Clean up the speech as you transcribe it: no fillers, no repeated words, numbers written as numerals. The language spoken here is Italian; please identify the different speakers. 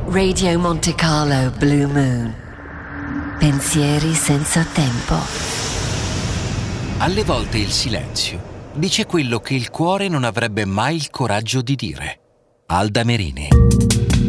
Speaker 1: Radio Monte Carlo Blue Moon. Pensieri senza tempo.
Speaker 2: Alle volte il silenzio dice quello che il cuore non avrebbe mai il coraggio di dire. Alda Merini.